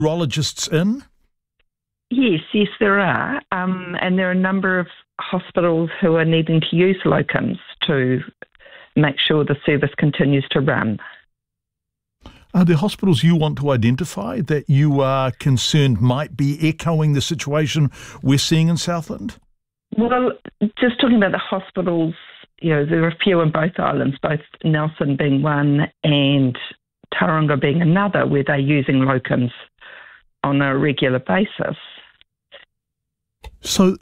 urologists in? Yes, there are. And there are a number of hospitals who are needing to use locums to make sure the service continues to run. Are there hospitals you want to identify that you are concerned might be echoing the situation we're seeing in Southland? Well, just talking about the hospitals, there are a few on both islands, both Nelson being one and Tauranga being another, where they're using locums on a regular basis. So,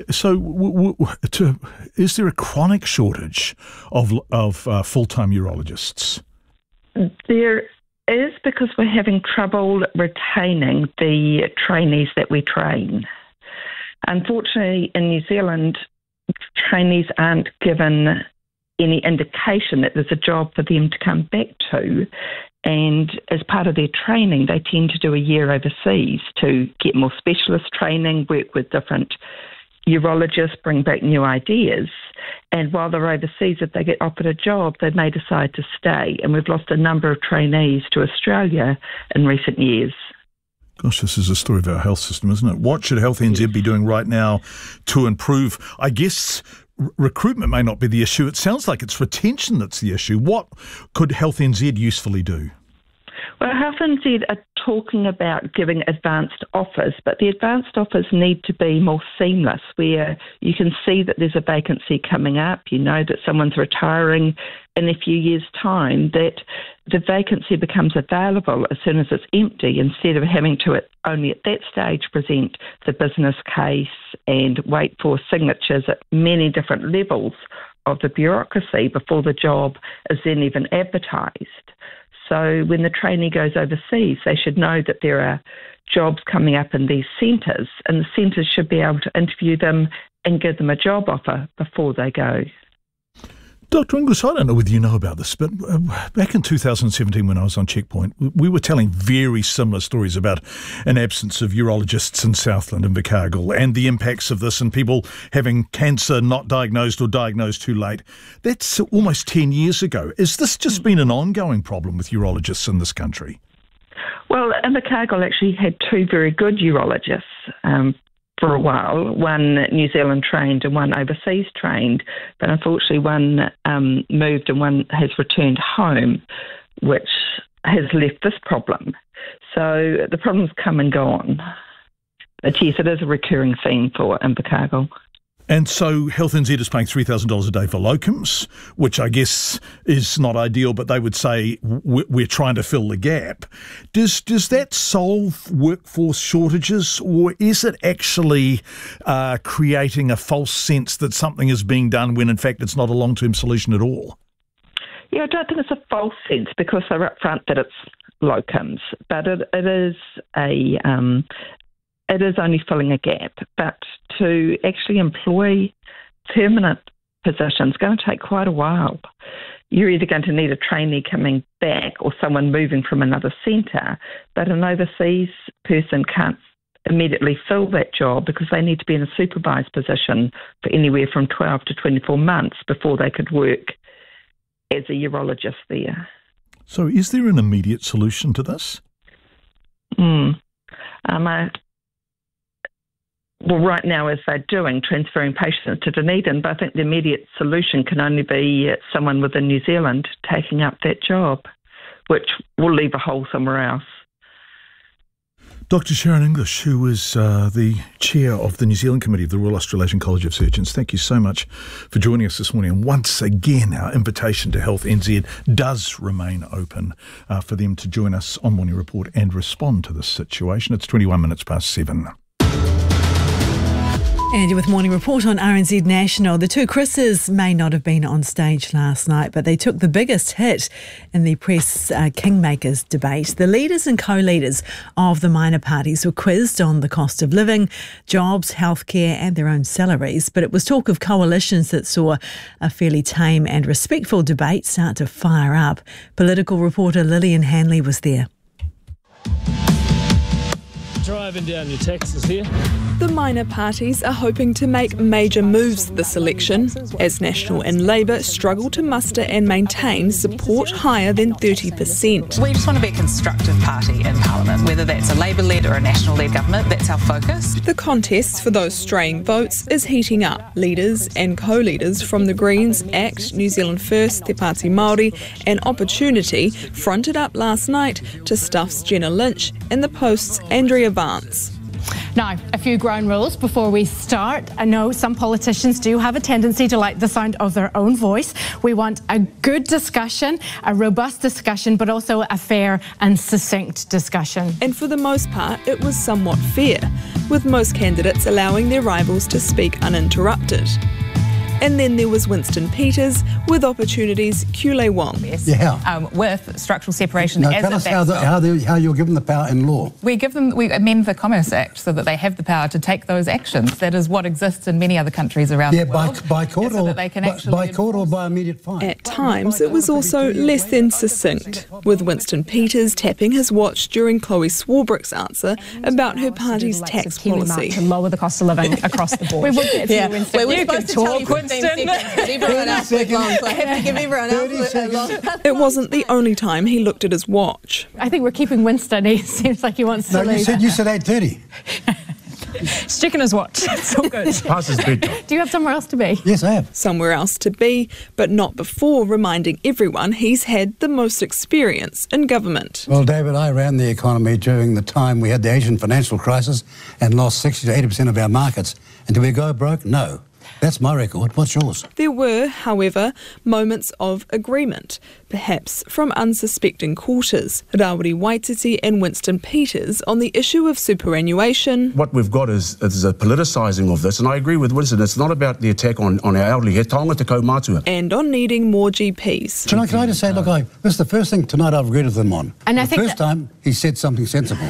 is there a chronic shortage of full-time urologists? There is, because we're having trouble retaining the trainees that we train. Unfortunately, in New Zealand, trainees aren't given any indication that there's a job for them to come back to. And as part of their training, they tend to do a year overseas to get more specialist training, work with different urologists, bring back new ideas. And while they're overseas, if they get offered a job, they may decide to stay. And we've lost a number of trainees to Australia in recent years. Gosh, this is a story of our health system, isn't it? What should Health NZ be doing right now to improve? I guess recruitment may not be the issue. It sounds like it's retention that's the issue. What could Health NZ usefully do? Well, Health NZ are talking about giving advanced offers, but the advanced offers need to be more seamless, where you can see that there's a vacancy coming up, you know that someone's retiring in a few years' time, that the vacancy becomes available as soon as it's empty, instead of having to only at that stage present the business case and wait for signatures at many different levels of the bureaucracy before the job is then even advertised. So when the trainee goes overseas, they should know that there are jobs coming up in these centres, and the centres should be able to interview them and give them a job offer before they go. Dr. English, I don't know whether you know about this, but back in 2017 when I was on Checkpoint, we were telling very similar stories about an absence of urologists in Southland and Invercargill and the impacts of this and people having cancer not diagnosed or diagnosed too late. That's almost 10 years ago. Has this just been an ongoing problem with urologists in this country? Well, Invercargill actually had two very good urologists for a while, one New Zealand trained and one overseas trained, but unfortunately one moved and one has returned home, which has left this problem. So the problem's come and gone. But yes, it is a recurring theme for Invercargill. And so Health NZ is paying $3,000 a day for locums, which I guess is not ideal, but they would say we're trying to fill the gap. Does that solve workforce shortages, or is it actually creating a false sense that something is being done when in fact it's not a long-term solution at all? Yeah, I don't think it's a false sense because they're upfront that it's locums, but it is it is only filling a gap, but to actually employ permanent positions is going to take quite a while. You're either going to need a trainee coming back or someone moving from another centre, but an overseas person can't immediately fill that job because they need to be in a supervised position for anywhere from 12 to 24 months before they could work as a urologist there. So is there an immediate solution to this? Well, right now, as they're doing, transferring patients to Dunedin, but I think the immediate solution can only be someone within New Zealand taking up that job, which will leave a hole somewhere else. Dr. Sharon English, who is the chair of the New Zealand Committee of the Royal Australasian College of Surgeons, thank you so much for joining us this morning. And once again, our invitation to Health NZ does remain open for them to join us on Morning Report and respond to this situation. It's 21 minutes past 7. And with Morning Report on RNZ National, the two Chris's may not have been on stage last night, but they took the biggest hit in the Press Kingmakers debate. The leaders and co-leaders of the minor parties were quizzed on the cost of living, jobs, healthcare and their own salaries, but it was talk of coalitions that saw a fairly tame and respectful debate start to fire up. Political reporter Lillian Hanley was there. Driving down your taxes here. The minor parties are hoping to make major moves this election, as National and Labour struggle to muster and maintain support higher than 30%. We just want to be a constructive party in Parliament, whether that's a Labour-led or a National-led government. That's our focus. The contest for those straying votes is heating up. Leaders and co-leaders from the Greens, ACT, New Zealand First, Te Pāti Māori and Opportunity fronted up last night to Stuff's Jenna Lynch and the Post's Andrea Vance. Now, a few ground rules before we start. I know some politicians do have a tendency to like the sound of their own voice. We want a good discussion, a robust discussion, but also a fair and succinct discussion. And for the most part, it was somewhat fair, with most candidates allowing their rivals to speak uninterrupted. And then there was Winston Peters with Opportunity's Kule Wong. Yeah. With structural separation as tell us how you're given the power in law. We amend the Commerce Act so that they have the power to take those actions. That is what exists in many other countries around the world. By court or by immediate fine. At times, it was also less than succinct, with Winston Peters tapping his watch during Chloe Swarbrick's answer about her party's tax policy. To lower the cost of living across the board. We would get to you, Winston. Well, we're supposed to tell you 15 seconds, but everyone else went long, so I have to give everyone else a long. It wasn't the only time he looked at his watch. I think we're keeping Winston. He seems like he wants to leave. You said 8:30. He's checking his watch. It's all good. Passes bedtime. Do you have somewhere else to be? Yes, I have. Somewhere else to be, but not before reminding everyone he's had the most experience in government. Well, David, I ran the economy during the time we had the Asian financial crisis and lost 60 to 80% of our markets. And did we go broke? No. That's my record. What's yours? There were, however, moments of agreement, perhaps from unsuspecting quarters. Rawiri Waititi and Winston Peters on the issue of superannuation. What we've got is a politicising of this, and I agree with Winston, it's not about the attack on our elderly, he taonga te kaumātua. And on needing more GPs. Can I just say, look, this is the first thing tonight I've agreed with them on. And the first time he said something sensible.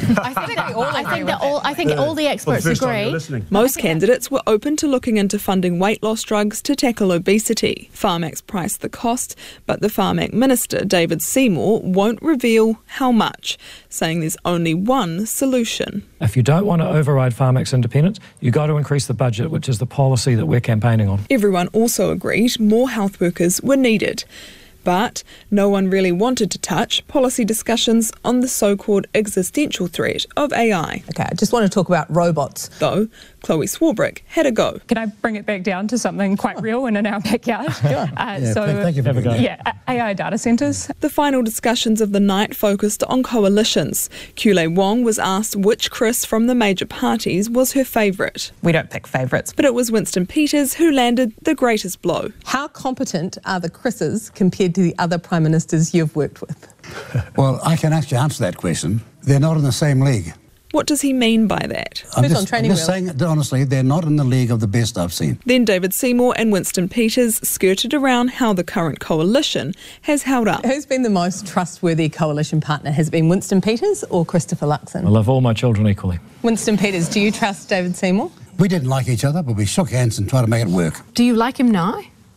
I think all the experts agree. Most candidates were open to looking into funding weight loss drugs to tackle obesity. Pharmac's priced the cost, but the Pharmac Minister, David Seymour, won't reveal how much, saying there's only one solution. If you don't want to override Pharmac's independence, you've got to increase the budget, which is the policy that we're campaigning on. Everyone also agreed more health workers were needed. But no one really wanted to touch policy discussions on the so-called existential threat of AI. Okay, I just want to talk about robots. Though Chloe Swarbrick had a go. Can I bring it back down to something quite real and in our backyard? Sure. Thank you for having Yeah, AI data centres. The final discussions of the night focused on coalitions. Kule Wong was asked which Chris from the major parties was her favourite. We don't pick favourites. But it was Winston Peters who landed the greatest blow. How competent are the Chris's compared to the other Prime Ministers you've worked with? Well, I can actually answer that question. They're not in the same league. What does he mean by that? I'm just saying, honestly, they're not in the league of the best I've seen. Then David Seymour and Winston Peters skirted around how the current coalition has held up. Who's been the most trustworthy coalition partner? Has it been Winston Peters or Christopher Luxon? I love all my children equally. Winston Peters, do you trust David Seymour? We didn't like each other, but we shook hands and tried to make it work. Do you like him now?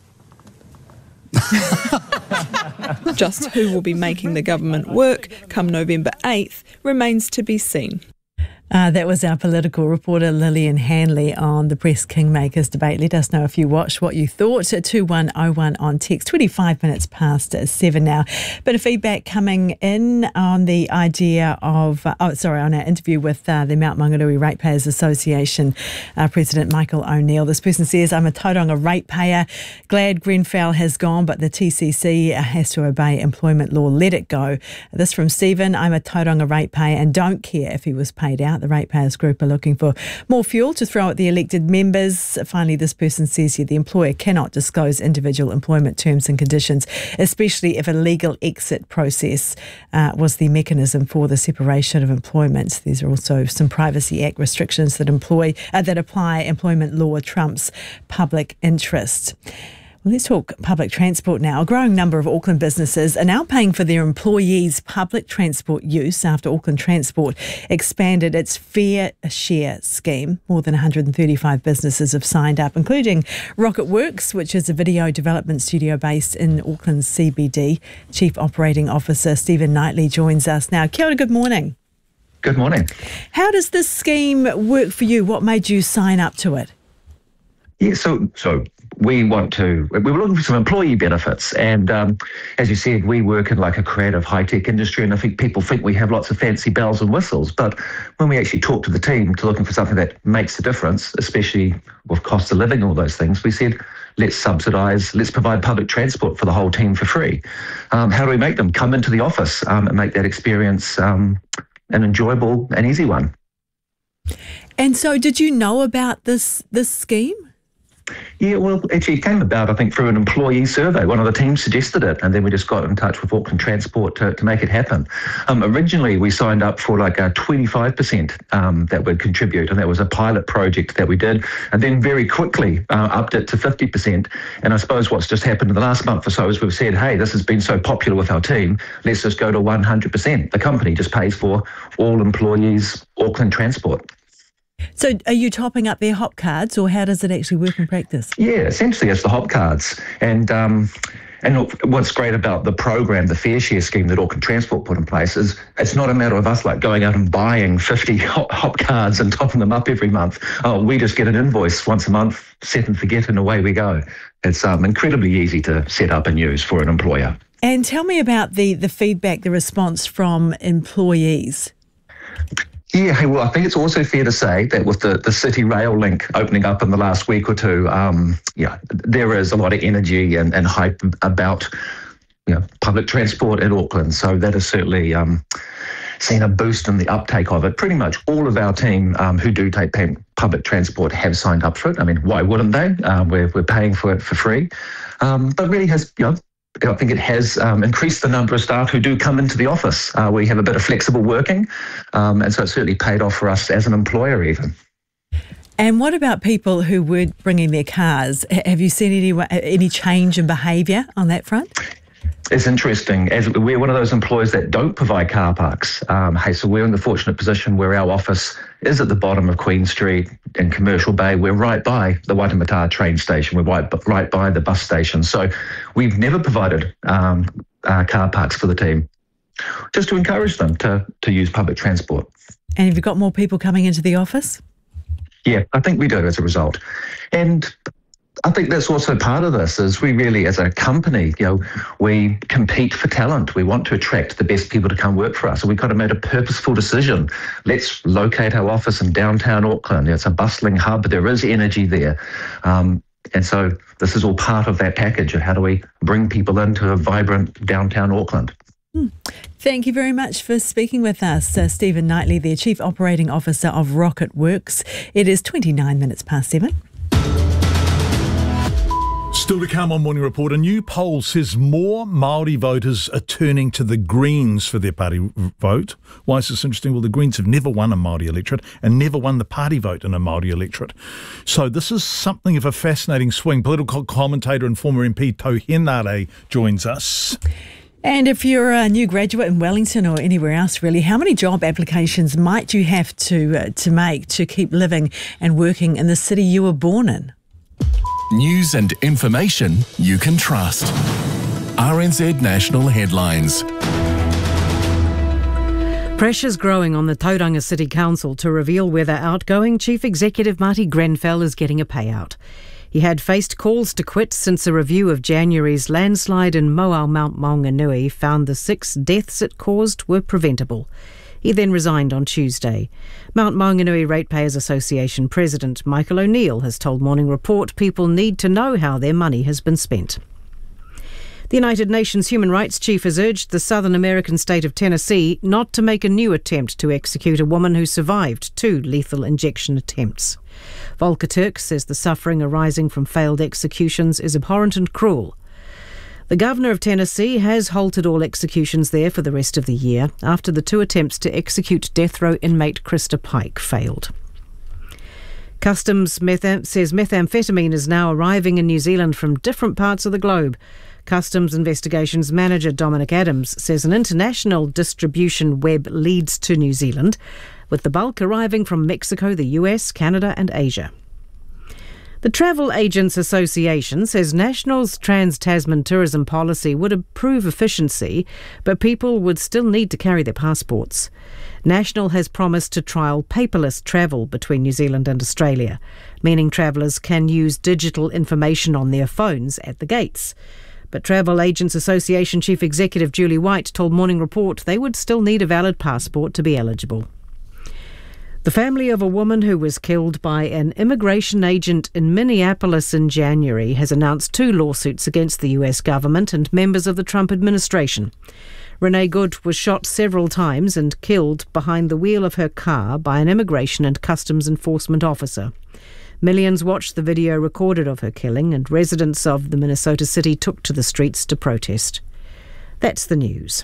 Just who will be making the government work come November 8th remains to be seen. That was our political reporter Lillian Hanley on the Press Kingmakers debate. Let us know if you watched, what you thought. 2101 on text, 25 minutes past 7 now. Bit of feedback coming in on the idea of, on our interview with the Mount Maunganui Ratepayers Association President Michael O'Neill. This person says, I'm a Tauranga ratepayer. Glad Grenfell has gone, but the TCC has to obey employment law. Let it go. This from Stephen, I'm a Tauranga ratepayer and don't care if he was paid out. The ratepayers group are looking for more fuel to throw at the elected members. Finally, this person says here the employer cannot disclose individual employment terms and conditions, especially if a legal exit process was the mechanism for the separation of employment. These are also some Privacy Act restrictions that apply. Employment law trumps public interest. Let's talk public transport now. A growing number of Auckland businesses are now paying for their employees' public transport use after Auckland Transport expanded its Fair Share scheme. More than 135 businesses have signed up, including Rocket Works, which is a video development studio based in Auckland's CBD. Chief Operating Officer Stephen Knightley joins us now. Kia ora, good morning. Good morning. How does this scheme work for you? What made you sign up to it? Yeah, so we were looking for some employee benefits, and as you said, we work in like a creative high-tech industry, and I think people think we have lots of fancy bells and whistles, but when we actually talk to the team to looking for something that makes a difference, especially with cost of living and all those things, we said, let's provide public transport for the whole team for free. How do we make them come into the office and make that experience an enjoyable and easy one? And so did you know about this scheme? Yeah, well, actually it came about, I think, through an employee survey. One of the teams suggested it, and then we just got in touch with Auckland Transport to make it happen. Originally, we signed up for like a 25% that would contribute, and that was a pilot project that we did, and then very quickly upped it to 50%. And I suppose what's just happened in the last month or so is we've said, hey, this has been so popular with our team, let's just go to 100%. The company just pays for all employees' Auckland Transport. So are you topping up their hop cards, or how does it actually work in practice? Yeah, essentially it's the hop cards. And look, what's great about the program, the Fair Share scheme that Auckland Transport put in place, is it's not a matter of us like going out and buying 50 hop cards and topping them up every month. We just get an invoice once a month, set and forget, and away we go. It's incredibly easy to set up and use for an employer. And tell me about the feedback, the response from employees. Yeah, well, I think it's also fair to say that with the City Rail link opening up in the last week or two, there is a lot of energy and hype about public transport in Auckland. So that has certainly seen a boost in the uptake of it. Pretty much all of our team who do take public transport have signed up for it. I mean, why wouldn't they? We're paying for it for free. But really has, I think it has increased the number of staff who do come into the office. We have a bit of flexible working, and so it's certainly paid off for us as an employer even. And what about people who were bringing their cars? Have you seen any change in behaviour on that front? It's interesting, as we're one of those employers that don't provide car parks. So we're in the fortunate position where our office is at the bottom of Queen Street in Commercial Bay. We're right by the Waitemata train station. We're right by the bus station. So we've never provided car parks for the team, just to encourage them to use public transport. And have you got more people coming into the office? Yeah, I think we do as a result. And I think that's also part of this, is we really, as a company, we compete for talent. We want to attract the best people to come work for us. So we kind of made a purposeful decision. Let's locate our office in downtown Auckland. It's a bustling hub. There is energy there. And so this is all part of that package of how do we bring people into a vibrant downtown Auckland. Thank you very much for speaking with us, Stephen Knightley, the Chief Operating Officer of Rocket Works. It is 29 minutes past 7. Still to come on Morning Report, a new poll says more Māori voters are turning to the Greens for their party vote. Why is this interesting? Well, the Greens have never won a Māori electorate and never won the party vote in a Māori electorate. So this is something of a fascinating swing. Political commentator and former MP Tau Henare joins us. And if you're a new graduate in Wellington or anywhere else really, how many job applications might you have to make to keep living and working in the city you were born in? News and information you can trust. RNZ National Headlines. Pressure's growing on the Tauranga City Council to reveal whether outgoing Chief Executive Marty Grenfell is getting a payout. He had faced calls to quit since a review of January's landslide in Moao Mount Maunganui found the 6 deaths it caused were preventable. He then resigned on Tuesday. Mount Maunganui Ratepayers Association President Michael O'Neill has told Morning Report people need to know how their money has been spent. The United Nations Human Rights Chief has urged the Southern American state of Tennessee not to make a new attempt to execute a woman who survived 2 lethal injection attempts. Volker Turk says the suffering arising from failed executions is abhorrent and cruel. The Governor of Tennessee has halted all executions there for the rest of the year after the 2 attempts to execute death row inmate Krista Pike failed. Customs says methamphetamine is now arriving in New Zealand from different parts of the globe. Customs Investigations Manager Dominic Adams says an international distribution web leads to New Zealand, with the bulk arriving from Mexico, the US, Canada and Asia. The Travel Agents Association says National's Trans-Tasman tourism policy would improve efficiency, but people would still need to carry their passports. National has promised to trial paperless travel between New Zealand and Australia, meaning travellers can use digital information on their phones at the gates. But Travel Agents Association Chief Executive Julie White told Morning Report they would still need a valid passport to be eligible. The family of a woman who was killed by an immigration agent in Minneapolis in January has announced 2 lawsuits against the US government and members of the Trump administration. Renee Good was shot several times and killed behind the wheel of her car by an immigration and customs enforcement officer. Millions watched the video recorded of her killing, and residents of the Minnesota city took to the streets to protest. That's the news.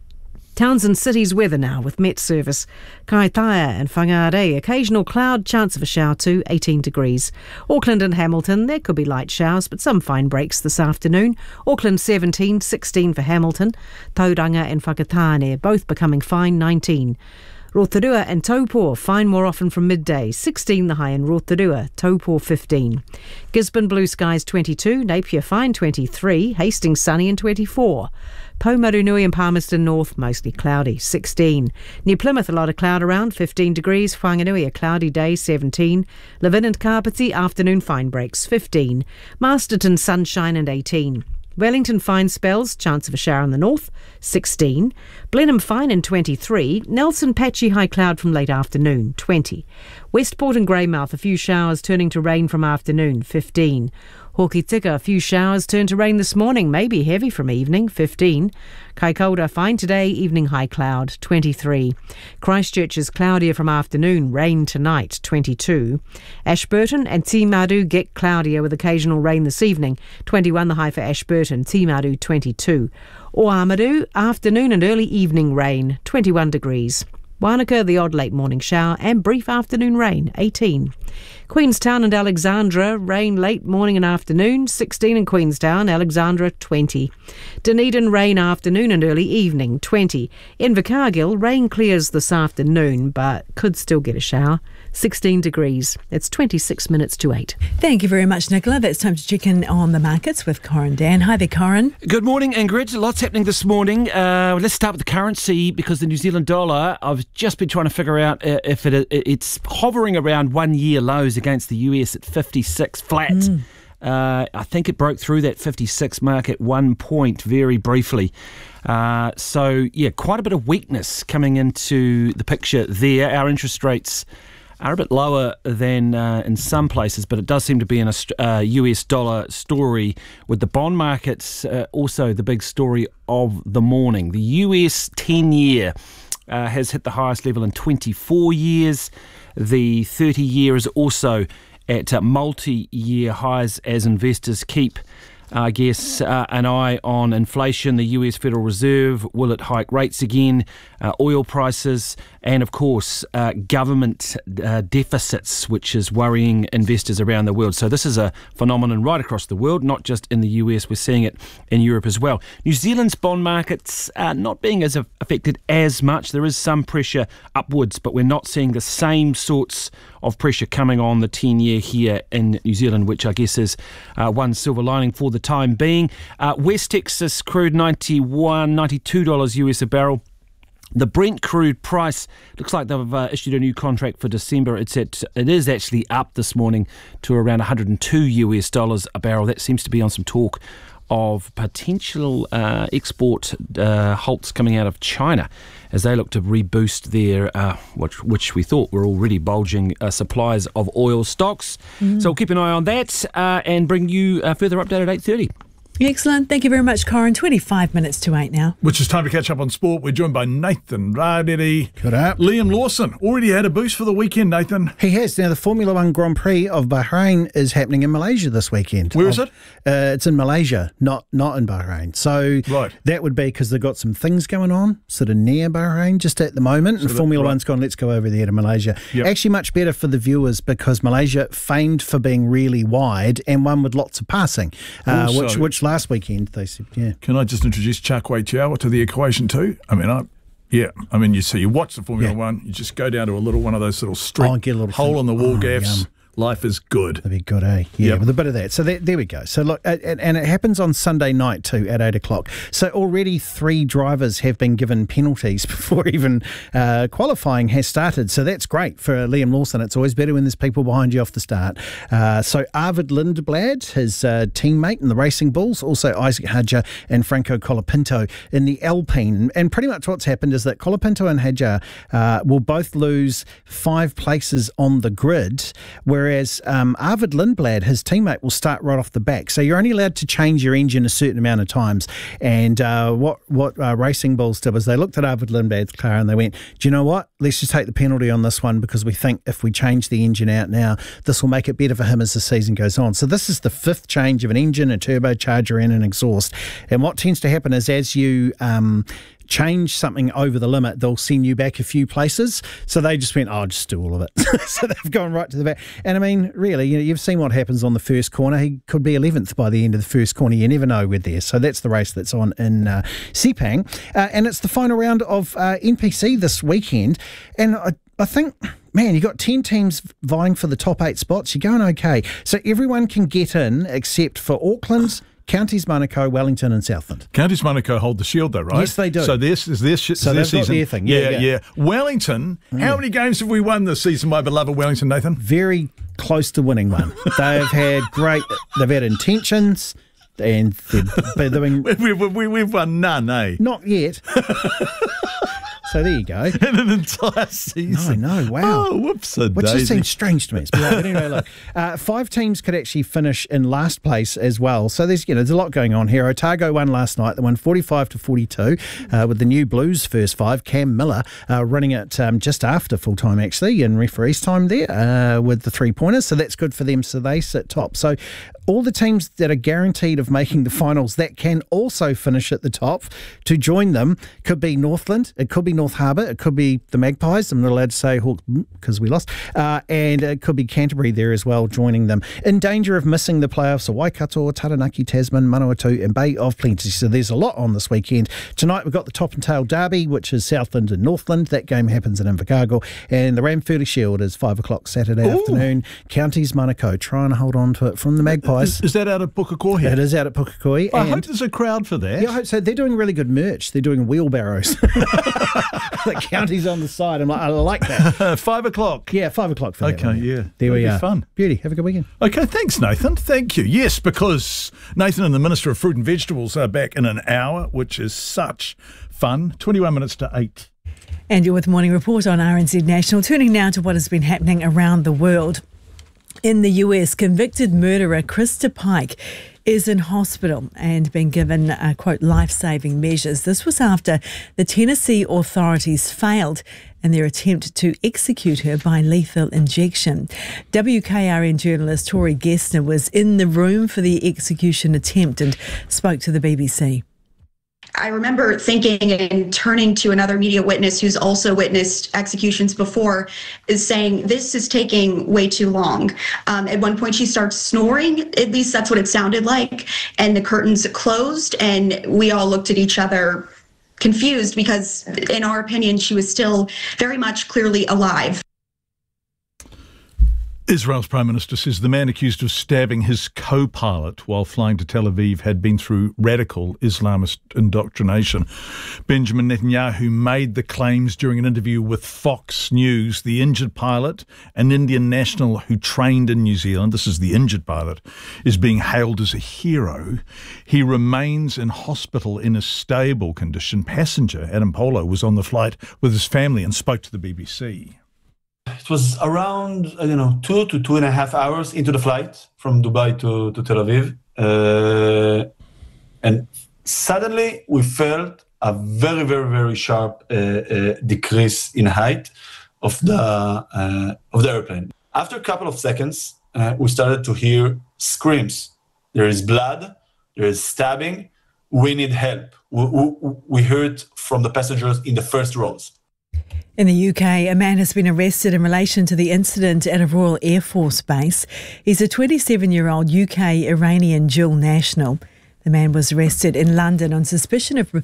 Towns and cities weather now with Met Service. Kaitaia and Whangarei, occasional cloud, chance of a shower too, 18 degrees. Auckland and Hamilton, there could be light showers, but some fine breaks this afternoon. Auckland 17, 16 for Hamilton. Tauranga and Whakatane, both becoming fine, 19. Rotorua and Taupō, fine more often from midday, 16 the high in Rotorua, Taupō 15. Gisborne blue skies 22, Napier fine 23, Hastings sunny and 24. Paumarunui and Palmerston North mostly cloudy, 16. Near Plymouth a lot of cloud around, 15 degrees. Whanganui a cloudy day, 17. Levin and Kapiti afternoon fine breaks, 15. Masterton sunshine and 18. Wellington fine spells, chance of a shower in the north, 16. Blenheim fine and 23. Nelson patchy high cloud from late afternoon, 20. Westport and Greymouth a few showers turning to rain from afternoon, 15. Hokitika a few showers turn to rain this morning, maybe heavy from evening, 15. Kaikoura fine today, evening high cloud, 23. Christchurch is cloudier from afternoon, rain tonight, 22. Ashburton and Timaru get cloudier with occasional rain this evening, 21 the high for Ashburton, Timaru 22. Oamaru, afternoon and early evening rain, 21 degrees. Wanaka, the odd late morning shower and brief afternoon rain, 18. Queenstown and Alexandra, rain late morning and afternoon, 16 in Queenstown, Alexandra 20. Dunedin, rain afternoon and early evening, 20. Invercargill, rain clears this afternoon but could still get a shower, 16 degrees. It's 26 minutes to 8. Thank you very much, Nicola. That's time to check in on the markets with Corin Dan. Hi there, Corin. Good morning, Ingrid. Lots happening this morning. Let's start with the currency, because the New Zealand dollar, I've just been trying to figure out if it's hovering around 1 year lows against the US at 56 flat. I think it broke through that 56 mark at one point very briefly. So, quite a bit of weakness coming into the picture there. Our interest rates are a bit lower than in some places, but it does seem to be a US dollar story, with the bond markets also the big story of the morning. The US 10-year has hit the highest level in 24 years. The 30-year is also at multi-year highs as investors keep, an eye on inflation. The US Federal Reserve, will it hike rates again? Oil prices, and of course government deficits, which is worrying investors around the world. So this is a phenomenon right across the world, not just in the US. We're seeing it in Europe as well. New Zealand's bond markets are not being as affected as much. There is some pressure upwards, but we're not seeing the same sorts of pressure coming on the 10-year here in New Zealand, which I guess is one silver lining for the time being. West Texas crude $92 US a barrel. The Brent crude price looks like they've issued a new contract for December. It is actually up this morning to around $102 US a barrel. That seems to be on some talk of potential export halts coming out of China as they look to reboost their, which we thought were already bulging supplies of oil stocks. So we'll keep an eye on that and bring you a further update at 8:30. Excellent. Thank you very much, Corin. 25 minutes to 8 now. Which is time to catch up on sport. We're joined by Nathan Radedi. Good up. Liam Lawson already had a boost for the weekend, Nathan. He has. Now, the Formula One Grand Prix of Bahrain is happening in Malaysia this weekend. Where is it? It's in Malaysia, not in Bahrain. So that would be because they've got some things going on sort of near Bahrain just at the moment. And Formula One's gone, let's go over there to Malaysia. Yep. Actually, much better for the viewers because Malaysia famed for being really wide and one with lots of passing, which last weekend they said, Can I just introduce Chuck Wei Chiao to the equation too? You watch the Formula One, you just go down to a little one of those little street hole in the wall gaffs. Life is good. That'd be good, eh? Yeah, with a bit of that. So there we go. So look, and it happens on Sunday night too at 8 o'clock. So already 3 drivers have been given penalties before even qualifying has started. So that's great for Liam Lawson. It's always better when there's people behind you off the start. So Arvid Lindblad, his teammate in the Racing Bulls, also Isaac Hadjar and Franco Colapinto in the Alpine. And pretty much what's happened is that Colapinto and Hadjar will both lose 5 places on the grid, whereas Arvid Lindblad, his teammate, will start right off the back. So you're only allowed to change your engine a certain amount of times. And what Racing Bulls did was they looked at Arvid Lindblad's car and they went, do you know what? Let's just take the penalty on this one because we think if we change the engine out now, this will make it better for him as the season goes on. So this is the 5th change of an engine, a turbocharger and an exhaust. And what tends to happen is as you change something over the limit, they'll send you back a few places. So they just went, just do all of it. So they've gone right to the back. And I mean, really, you've seen what happens on the first corner. He could be 11th by the end of the first corner. You never know with there. So that's the race that's on in Sepang. And it's the final round of NPC this weekend. And I think, man, you got 10 teams vying for the top 8 spots. You're going okay. So everyone can get in except for Auckland's, Counties Manukau, Wellington and Southland. Counties Manukau hold the shield though, right? Yes, they do. So this is their season. Got their thing. Yeah. Wellington, how many games have we won this season, my beloved Wellington, Nathan? Very close to winning one. They've had intentions and they're doing... We've won none, eh? Not yet. So there you go. In an entire season. No, wow. Oh, whoops-a-daisy. Which just seems strange to me. But anyway, look, 5 teams could actually finish in last place as well. So there's a lot going on here. Otago won last night. They won 45-42 with the new Blues first 5. Cam Miller running it just after full time actually in referee's time there with the 3-pointers. So that's good for them. So they sit top. So all the teams that are guaranteed of making the finals that can also finish at the top to join them could be Northland, it could be North Harbour, it could be the Magpies, I'm not allowed to say Hawk because we lost, and it could be Canterbury there as well joining them. In danger of missing the playoffs are Waikato, Taranaki, Tasman, Manawatu and Bay of Plenty. So there's a lot on this weekend. Tonight we've got the Top and Tail Derby, which is Southland and Northland. That game happens in Invercargill, and the Ranfurly Shield is 5 o'clock Saturday afternoon. Counties Manukau, trying to hold on to it from the Magpies. Is that out at Pukekohe? It is out at Pukekohe. I hope there's a crowd for that. Yeah, I hope so. They're doing really good merch. They're doing wheelbarrows. The counties on the side. I like that. 5 o'clock? Yeah, 5 o'clock for that. Okay, yeah. There we are. Fun. Beauty. Have a good weekend. Okay, thanks, Nathan. Thank you. Yes, because Nathan and the Minister of Fruit and Vegetables are back in an hour, which is such fun. 21 minutes to 8. And you're with Morning Report on RNZ National. Turning now to what has been happening around the world. In the US, convicted murderer Krista Pike is in hospital and being given, quote, life-saving measures. This was after the Tennessee authorities failed in their attempt to execute her by lethal injection. WKRN journalist Tori Gessner was in the room for the execution attempt and spoke to the BBC. I remember thinking and turning to another media witness who's also witnessed executions before, is saying, this is taking way too long. At one point she starts snoring, at least that's what it sounded like, and the curtains closed and we all looked at each other confused because in our opinion she was still very much clearly alive. Israel's Prime Minister says the man accused of stabbing his co-pilot while flying to Tel Aviv had been through radical Islamist indoctrination. Benjamin Netanyahu made the claims during an interview with Fox News. The injured pilot, an Indian national who trained in New Zealand, this is the injured pilot, is being hailed as a hero. He remains in hospital in a stable condition. Passenger Adam Polo was on the flight with his family and spoke to the BBC. It was around, 2 to 2.5 hours into the flight from Dubai to Tel Aviv. And suddenly we felt a very, very, very sharp decrease in height of the airplane. After a couple of seconds, we started to hear screams. There is blood, there is stabbing. We need help. We heard from the passengers in the first rows. In the UK, a man has been arrested in relation to the incident at a Royal Air Force base. He's a 27-year-old UK-Iranian dual national. The man was arrested in London on suspicion of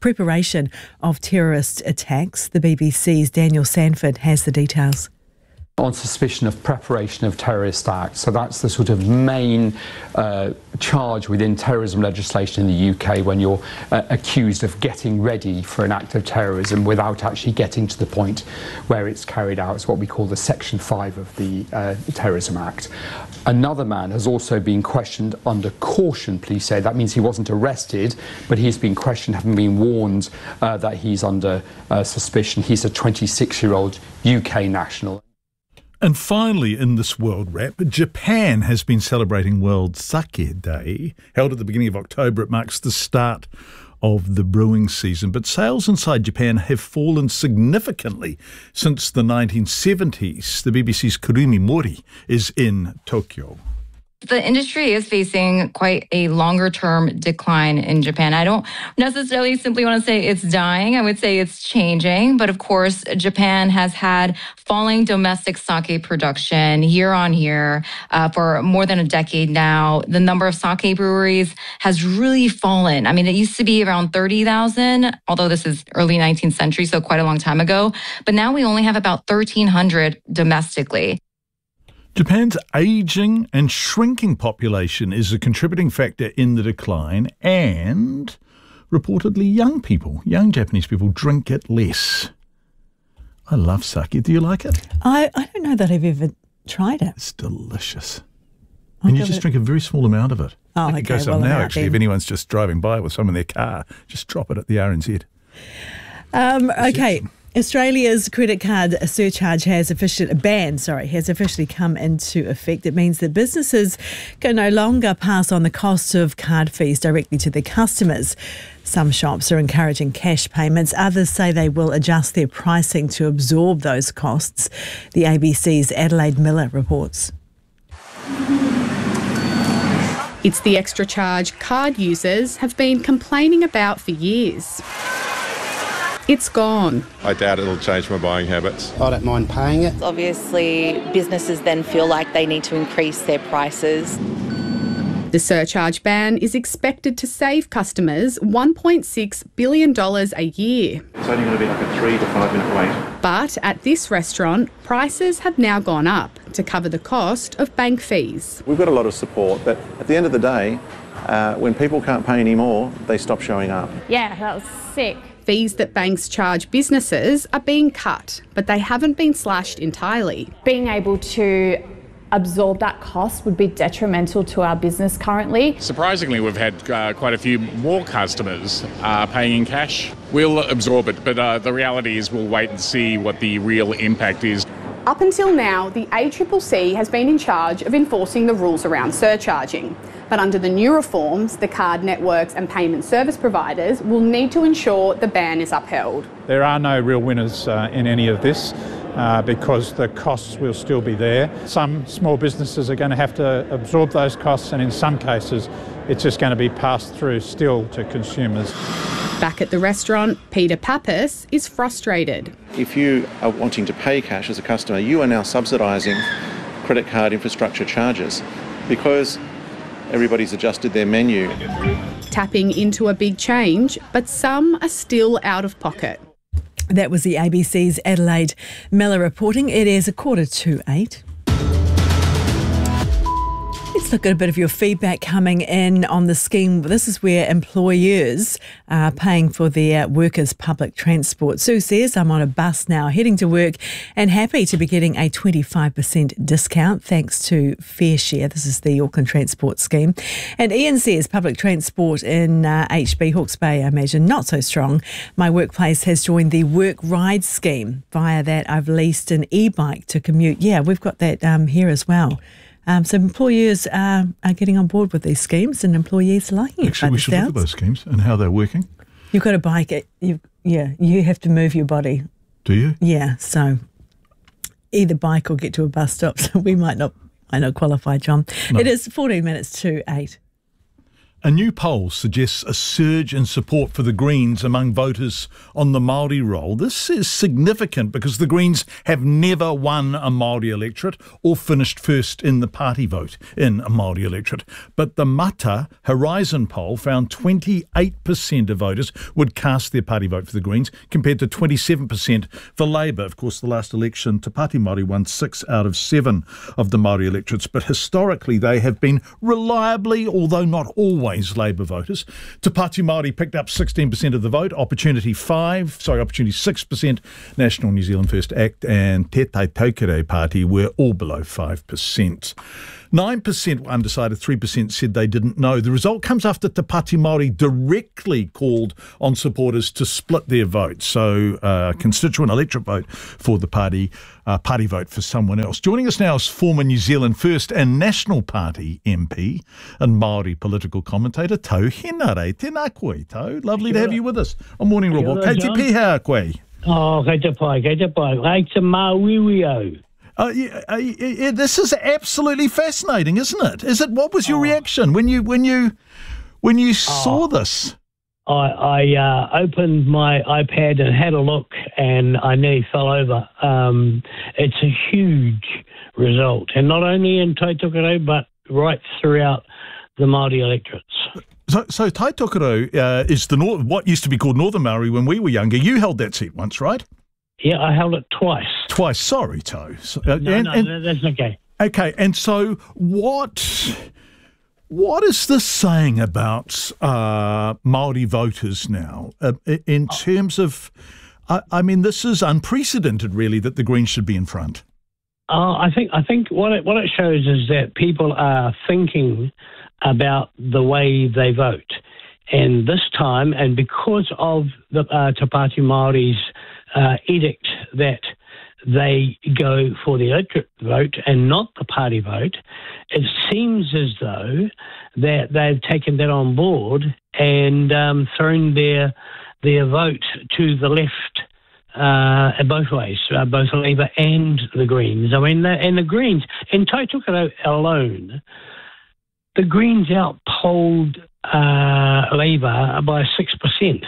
preparation of terrorist attacks. The BBC's Daniel Sanford has the details. on suspicion of preparation of terrorist acts. So that's the sort of main charge within terrorism legislation in the UK when you're accused of getting ready for an act of terrorism without actually getting to the point where it's carried out. It's what we call the Section 5 of the Terrorism Act. Another man has also been questioned under caution, police say. That means he wasn't arrested, but he's been questioned, having been warned that he's under suspicion. He's a 26-year-old UK national. And finally, in this world wrap, Japan has been celebrating World Sake Day. Held at the beginning of October, it marks the start of the brewing season. But sales inside Japan have fallen significantly since the 1970s. The BBC's Kurumi Mori is in Tokyo. The industry is facing quite a longer-term decline in Japan. I don't necessarily simply want to say it's dying. I would say it's changing. But of course, Japan has had falling domestic sake production year on year for more than a decade now. The number of sake breweries has really fallen. I mean, it used to be around 30,000, although this is early 19th century, so quite a long time ago. But now we only have about 1,300 domestically. Japan's ageing and shrinking population is a contributing factor in the decline, and reportedly young Japanese people drink it less. I love sake. Do you like it? I don't know that I've ever tried it. It's delicious. And you just drink a very small amount of it. Oh, okay. It goes up now, actually. If anyone's just driving by with some in their car, just drop it at the RNZ. Okay. Australia's credit card surcharge has officially come into effect. It means that businesses can no longer pass on the cost of card fees directly to their customers. Some shops are encouraging cash payments. Others say they will adjust their pricing to absorb those costs. The ABC's Adelaide Miller reports. It's the extra charge card users have been complaining about for years. It's gone. I doubt it'll change my buying habits. I don't mind paying it. Obviously, businesses then feel like they need to increase their prices. The surcharge ban is expected to save customers $1.6 billion a year. It's only going to be like a 3 to 5 minute wait. But at this restaurant, prices have now gone up to cover the cost of bank fees. We've got a lot of support, but at the end of the day, when people can't pay anymore, they stop showing up. Yeah, that was sick. Fees that banks charge businesses are being cut, but they haven't been slashed entirely. Being able to absorb that cost would be detrimental to our business currently. Surprisingly, we've had quite a few more customers paying in cash. We'll absorb it, but the reality is we'll wait and see what the real impact is. Up until now, the ACCC has been in charge of enforcing the rules around surcharging. But under the new reforms, the card networks and payment service providers will need to ensure the ban is upheld. There are no real winners in any of this because the costs will still be there. Some small businesses are going to have to absorb those costs, and in some cases it's just going to be passed through still to consumers. Back at the restaurant, Peter Pappas is frustrated. If you are wanting to pay cash as a customer, you are now subsidising credit card infrastructure charges because everybody's adjusted their menu. Tapping into a big change, but some are still out of pocket. That was the ABC's Adelaide Miller reporting. It is 7:45. Let's look at a bit of your feedback coming in on the scheme. This is where employers are paying for their workers' public transport. Sue says, I'm on a bus now heading to work and happy to be getting a 25% discount thanks to FareShare. This is the Auckland Transport Scheme. And Ian says, public transport in HB, Hawke's Bay, I imagine, not so strong. My workplace has joined the Work Ride Scheme. Via that, I've leased an e-bike to commute. Yeah, we've got that here as well. So employers are getting on board with these schemes and employees are liking it. Actually, we should look at those schemes and how they're working. You've got a bike. You have to move your body. Do you? Yeah, so either bike or get to a bus stop. So we might not qualify, John. No. It is 14 minutes to 8. A new poll suggests a surge in support for the Greens among voters on the Māori roll. This is significant because the Greens have never won a Māori electorate or finished first in the party vote in a Māori electorate. But the Mata Horizon poll found 28% of voters would cast their party vote for the Greens compared to 27% for Labour. Of course, the last election, Te Pāti Māori won 6 out of 7 of the Māori electorates, but historically they have been reliably, although not always, Labour voters. Te Pāti Māori picked up 16% of the vote, Opportunity 6%, National New Zealand First Act and Te Tai Taukere Party were all below 5%. 9% were undecided, 3% said they didn't know. The result comes after Te Pāti Māori directly called on supporters to split their vote. So constituent electorate vote for the party vote for someone else. Joining us now is former New Zealand First and National Party MP and Māori political commentator, Tau Henare. Tēnā koe, Tau. Lovely to have you with us on Morning Report. Kei te pēhea koe. Oh, kei te pai. Kei te māwiwi au. This is absolutely fascinating, isn't it? What was your reaction when you saw this? I opened my iPad and had a look, and I nearly fell over. It's a huge result, and not only in Taitokerau, but right throughout the Māori electorates. So Taitokerau is what used to be called Northern Māori when we were younger. You held that seat once, right? Yeah, I held it twice. Twice, sorry, Toe. No, that's okay. Okay, and so what is this saying about Māori voters now in terms of, I mean, this is unprecedented, really, that the Greens should be in front. I think what it shows is that people are thinking about the way they vote. And this time, and because of the Te Pāti Māori's edict that they go for the electorate vote and not the party vote, it seems as though that they've taken that on board and thrown their vote to the left both ways, both Labour and the Greens. I mean, and the Greens, in Taitokerau alone, the Greens outpolled Labour by 6%.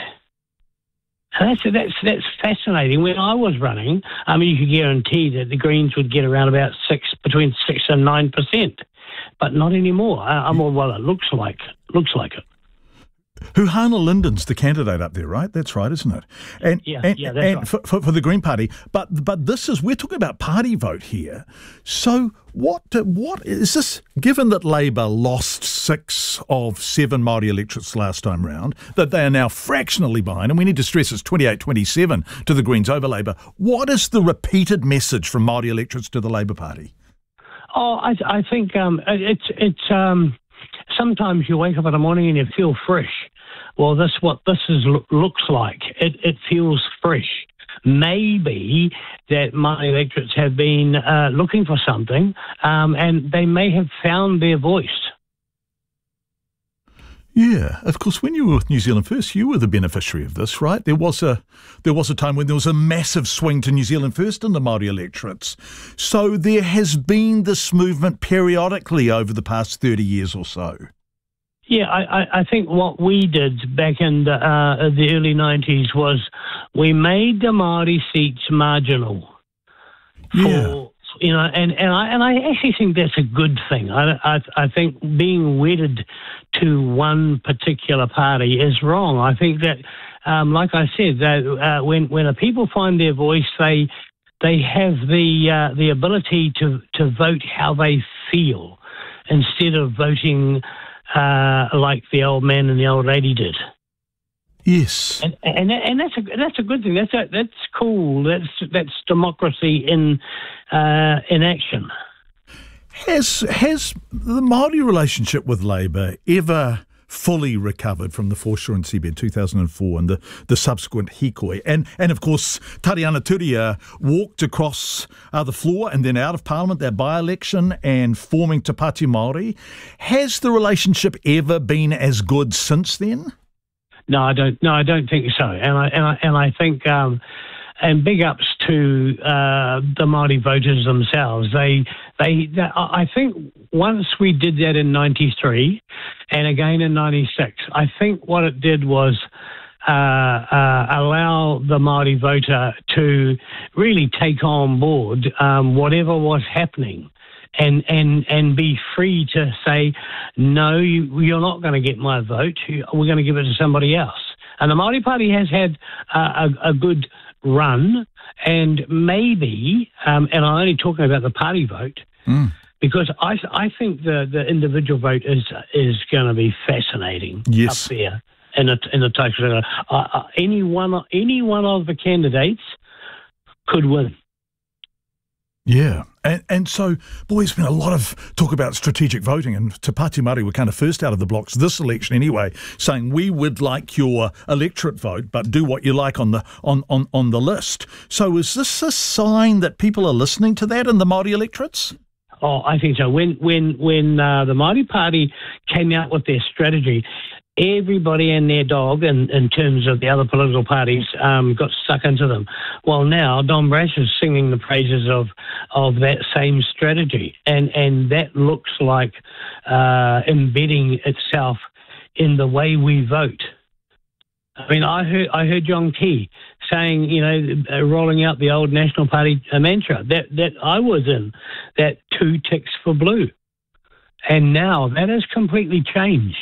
That's fascinating. When I was running, I mean, you could guarantee that the Greens would get around about between 6 and 9%, but not anymore. Well, it looks like it. Huhana Linden's the candidate up there, right? That's right, isn't it? And that's right. For the Green Party. But we're talking about party vote here. So what is this, given that Labour lost 6 of 7 Māori electorates last time round, that they are now fractionally behind, and we need to stress it's 28-27 to the Greens over Labour, what is the repeated message from Māori electorates to the Labour Party? Oh, I think it's sometimes you wake up in the morning and you feel fresh. Well, that's what this looks like. It feels fresh. Maybe that my electorates have been looking for something, and they may have found their voice. Yeah, of course, when you were with New Zealand First, you were the beneficiary of this, right? There was a time when there was a massive swing to New Zealand First in the Māori electorates. So there has been this movement periodically over the past 30 years or so. Yeah, I think what we did back in the early 90s was we made the Māori seats marginal. And I actually think that's a good thing. I think being wedded to one particular party is wrong. I think that, like I said, that when people find their voice, they have the ability to vote how they feel instead of voting like the old man and the old lady did. Yes, and that's a good thing. That's cool. That's democracy in action. Has the Māori relationship with Labour ever fully recovered from the foreshore in seabed 2004 and the subsequent hikoi? And of course, Tariana Turia walked across the floor and then out of Parliament, that by-election, and forming Te Pāti Māori. Has the relationship ever been as good since then? No, I don't think so. And I think, and big ups to the Māori voters themselves. I think once we did that in 93 and again in 96, I think what it did was allow the Māori voter to really take on board whatever was happening. And be free to say, no, you're not going to get my vote. We're going to give it to somebody else. And the Māori Party has had a good run, and maybe, and I'm only talking about the party vote, because I think the individual vote is going to be fascinating up there in the Taikura. Any one of the candidates could win. Yeah. And so, boy, there's been a lot of talk about strategic voting, and Te Pāti Māori were kind of first out of the blocks this election anyway, saying we would like your electorate vote, but do what you like on the list. So is this a sign that people are listening to that in the Māori electorates? Oh, I think so. When the Māori Party came out with their strategy, everybody and their dog, in terms of the other political parties, got stuck into them. Well, now Don Brash is singing the praises of that same strategy, and that looks like embedding itself in the way we vote. I mean, I heard John Key saying, rolling out the old National Party mantra that I was in, that 2 ticks for blue, and now that has completely changed.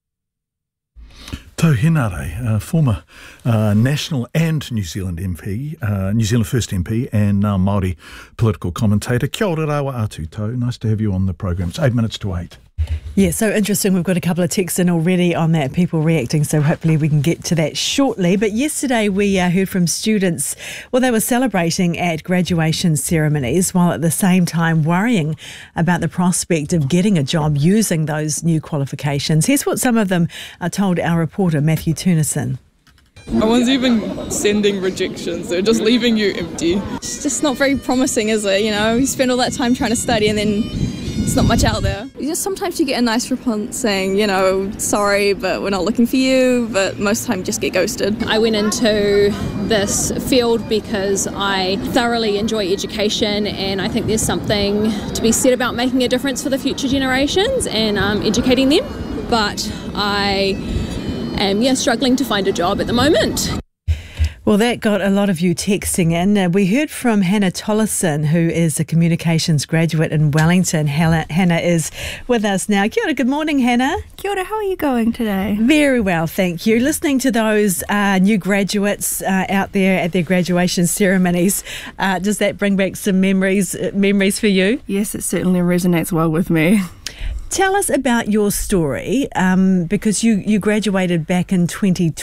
Tau Henare, former National and New Zealand MP, New Zealand First MP, and now Māori political commentator. Kia ora rawa atu, Tau. Nice to have you on the program. It's 8 minutes to 8. Yeah, so interesting. We've got a couple of texts in already on that, people reacting, so hopefully we can get to that shortly. But yesterday we heard from students, well, they were celebrating at graduation ceremonies while at the same time worrying about the prospect of getting a job using those new qualifications. Here's what some of them told our reporter, Matthew Tunison. No one's even sending rejections, they're just leaving you empty. It's just not very promising, is it? You spend all that time trying to study and then there's not much out there. Sometimes you get a nice response saying, sorry, but we're not looking for you, but most of the time you just get ghosted. I went into this field because I thoroughly enjoy education, and I think there's something to be said about making a difference for the future generations and educating them. But I am struggling to find a job at the moment. Well, that got a lot of you texting in. We heard from Hannah Tollison, who is a communications graduate in Wellington. Hannah is with us now. Kia ora, good morning, Hannah. Kia ora, how are you going today? Very well, thank you. Listening to those new graduates out there at their graduation ceremonies, does that bring back some memories for you? Yes, it certainly resonates well with me. Tell us about your story, because you graduated back in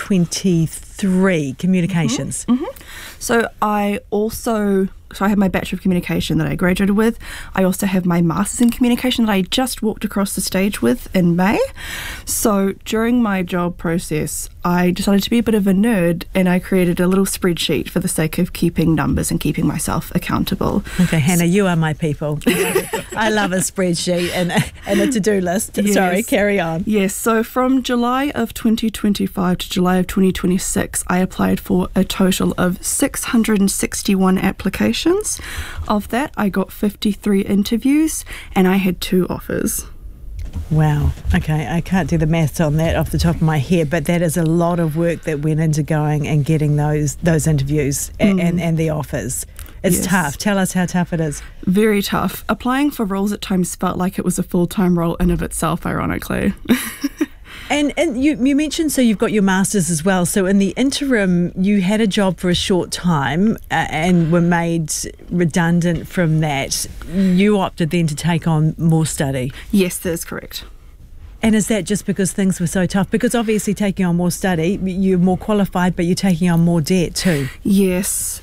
2023, communications. Mm-hmm. So I have my Bachelor of Communication that I graduated with. I also have my Masters in Communication that I just walked across the stage with in May. So during my job process, I decided to be a bit of a nerd, and I created a little spreadsheet for the sake of keeping numbers and keeping myself accountable. Okay, Hannah, you are my people. I love a spreadsheet and a to-do list. Yes. Sorry, carry on. Yes, so from July of 2025 to July of 2026, I applied for a total of 661 applications. Of that, I got 53 interviews and I had 2 offers. Wow. Okay, I can't do the maths on that off the top of my head, but that is a lot of work that went into going and getting those interviews and the offers. It's tough. Tell us how tough it is. Very tough. Applying for roles at times felt like it was a full-time role in of itself, ironically. And you mentioned, so you've got your Masters as well. So in the interim, you had a job for a short time and were made redundant from that. You opted then to take on more study. Yes, that is correct. And is that just because things were so tough? Because obviously taking on more study, you're more qualified, but you're taking on more debt too. Yes.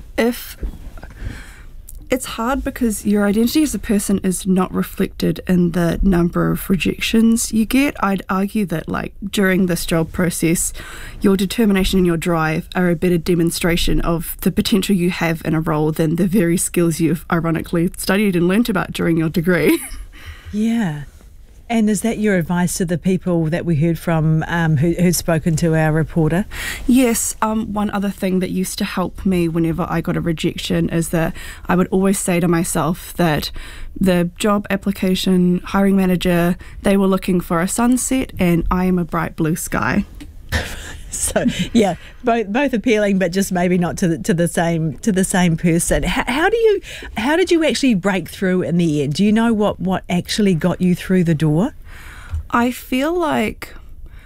It's hard because your identity as a person is not reflected in the number of rejections you get. I'd argue that, during this job process, your determination and your drive are a better demonstration of the potential you have in a role than the very skills you've ironically studied and learnt about during your degree. Yeah. And is that your advice to the people that we heard from who'd spoken to our reporter? Yes. One other thing that used to help me whenever I got a rejection is that I would always say to myself that the job application hiring manager, they were looking for a sunset and I am a bright blue sky. So yeah, both appealing, but just maybe not to the same person. How did you actually break through in the end? Do you know what actually got you through the door? I feel like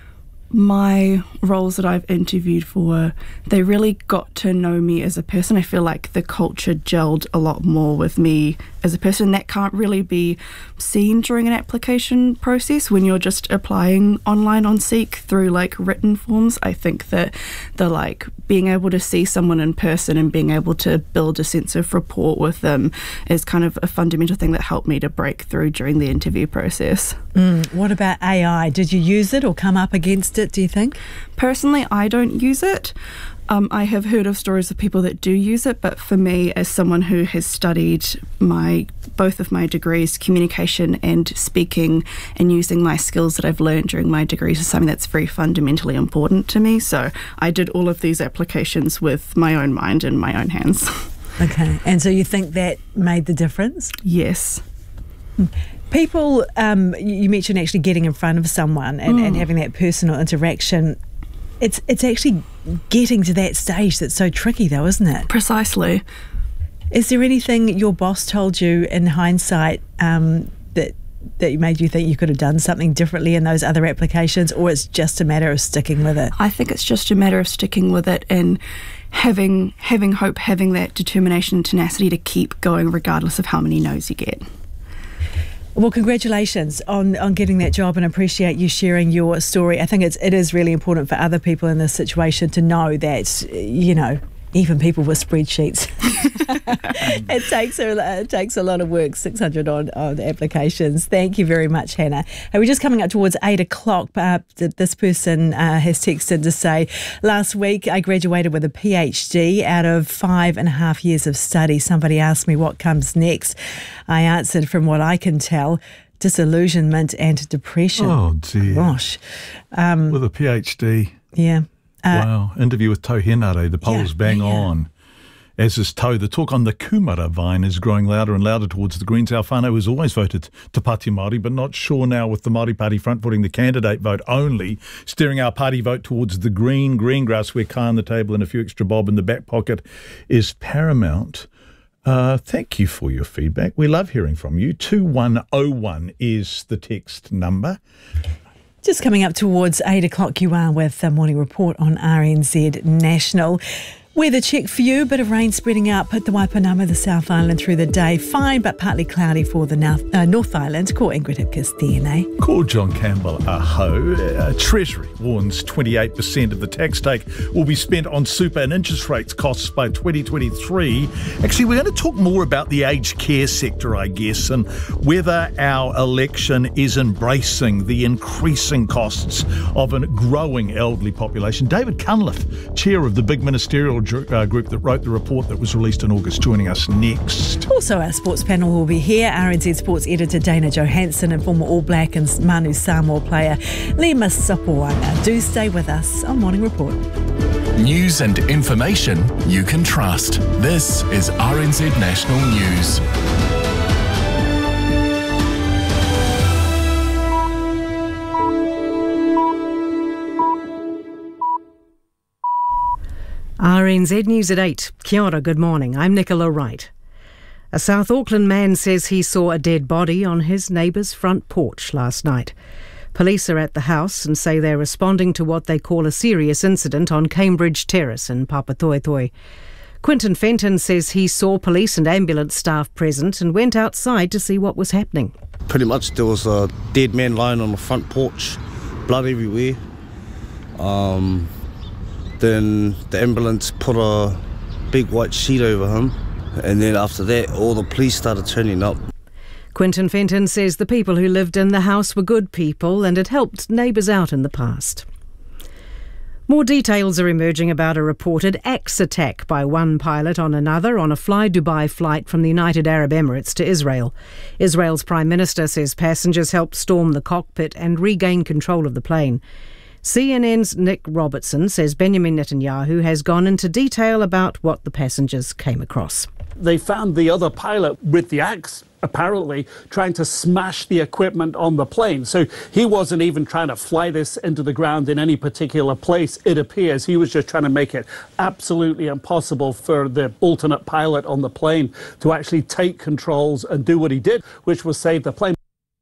my roles that I've interviewed for, they really got to know me as a person. I feel like the culture gelled a lot more with me as a person. That can't really be seen during an application process when you're just applying online on Seek through like written forms. I think that the like being able to see someone in person and being able to build a sense of rapport with them is kind of a fundamental thing that helped me to break through during the interview process. What about AI? Did you use it or come up against it, do you think? Personally, I don't use it. I have heard of stories of people that do use it, but for me, as someone who has studied both of my degrees, communication and speaking, and using my skills that I've learned during my degrees is something that's very fundamentally important to me. So I did all of these applications with my own mind and my own hands. Okay, and so you think that made the difference? Yes. People, you mentioned actually getting in front of someone and having that personal interaction. It's actually getting to that stage that's so tricky though, isn't it? Precisely. Is there anything your boss told you in hindsight that made you think you could have done something differently in those other applications, or it's just a matter of sticking with it? I think it's just a matter of sticking with it and having hope, having that determination and tenacity to keep going regardless of how many no's you get. Well, congratulations on getting that job, and appreciate you sharing your story. I think it is really important for other people in this situation to know that, you know, even people with spreadsheets, it takes a lot of work, 600 on applications. Thank you very much, Hannah. We're just coming up towards 8 o'clock. This person has texted to say, last week I graduated with a PhD out of 5.5 years of study. Somebody asked me what comes next. I answered, from what I can tell, disillusionment and depression. Oh, dear. Gosh. With a PhD. Yeah. Wow. Interview with Tau Henare, the polls bang on. As is Tau, the talk on the Kumara vine is growing louder and louder towards the Greens. Our whānau has always voted Te Pāti Māori, but not sure now with the Māori Party front-footing the candidate vote only, steering our party vote towards the green grass where kai on the table and a few extra bob in the back pocket is paramount. Thank you for your feedback. We love hearing from you. 2101 is the text number. Just coming up towards 8 o'clock, you are with the Morning Report on RNZ National. Weather check for you, bit of rain spreading up at the Waipounamu, the South Island through the day. Fine, but partly cloudy for the North Island. Ko Ingrid Hipkiss tēnei. Ko John Campbell aho. Treasury warns 28% of the tax take will be spent on super and interest rates costs by 2023. Actually, we're going to talk more about the aged care sector, I guess, and whether our election is embracing the increasing costs of a growing elderly population. David Cunliffe, chair of the big ministerial group that wrote the report that was released in August, joining us next. Also, our sports panel will be here. RNZ Sports editor Dana Johansson and former All Black and Manu Samoa player Lima Sopoaga. Do stay with us on Morning Report. News and information you can trust. This is RNZ National News. RNZ News at 8. Kia ora, good morning. I'm Nicola Wright. A South Auckland man says he saw a dead body on his neighbour's front porch last night. Police are at the house and say they're responding to what they call a serious incident on Cambridge Terrace in Papatoetoe. Quinton Fenton says he saw police and ambulance staff present and went outside to see what was happening. Pretty much there was a dead man lying on the front porch, blood everywhere. Then the ambulance put a big white sheet over him, and then after that all the police started turning up. Quinton Fenton says the people who lived in the house were good people and had helped neighbours out in the past. More details are emerging about a reported axe attack by one pilot on another on a Fly Dubai flight from the United Arab Emirates to Israel. Israel's Prime Minister says passengers helped storm the cockpit and regain control of the plane. CNN's Nick Robertson says Benjamin Netanyahu has gone into detail about what the passengers came across. They found the other pilot with the axe, apparently trying to smash the equipment on the plane. So he wasn't even trying to fly this into the ground in any particular place, it appears. He was just trying to make it absolutely impossible for the alternate pilot on the plane to actually take controls and do what he did, which was save the plane.